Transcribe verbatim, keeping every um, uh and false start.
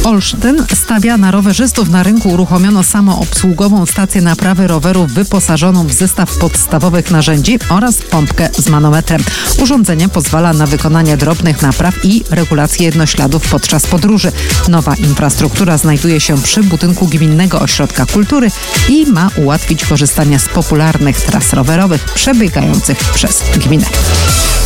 Olsztyn stawia na rowerzystów. Na rynku uruchomiono samoobsługową stację naprawy rowerów wyposażoną w zestaw podstawowych narzędzi oraz pompkę z manometrem. Urządzenie pozwala na wykonanie drobnych napraw i regulację jednośladów podczas podróży. Nowa infrastruktura znajduje się przy budynku Gminnego Ośrodka Kultury i ma ułatwić korzystanie z popularnych tras rowerowych przebiegających przez gminę.